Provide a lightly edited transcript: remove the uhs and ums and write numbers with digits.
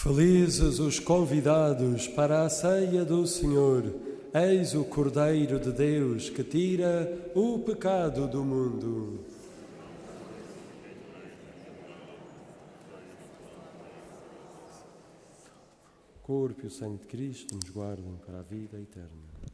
Felizes os convidados para a ceia do Senhor. Eis o Cordeiro de Deus que tira o pecado do mundo. O corpo e o sangue de Cristo nos guardam para a vida eterna.